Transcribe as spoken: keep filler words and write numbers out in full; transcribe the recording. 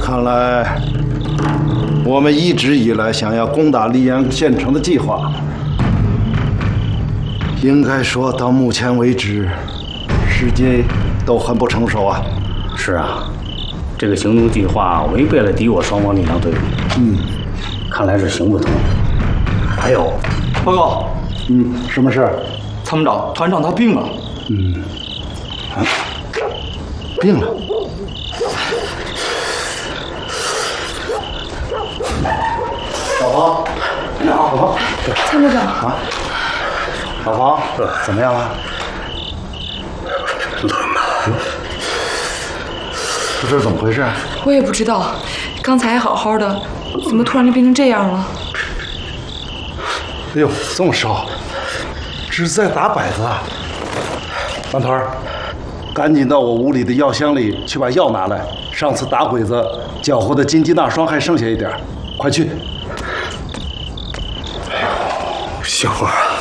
看来我们一直以来想要攻打溧阳县城的计划，应该说到目前为止，时机都很不成熟啊。 是啊，这个行动计划违背了敌我双方力量对比。 嗯， 看来是行不通。还有， 报告。 嗯，什么事？ 参谋长，团长他病了。 嗯，啊，病了。老黄，你好，老黄。 参谋长啊，老黄，怎么样了？ 冷啊！ 这是怎么回事？ 我也不知道，刚才还好好的，怎么突然就变成这样了？ 哎呦，这么烧，这是在打摆子啊！王团儿，赶紧到我屋里的药箱里去把药拿来。上次打鬼子搅和的金鸡纳霜还剩下一点，快去！ 小花啊。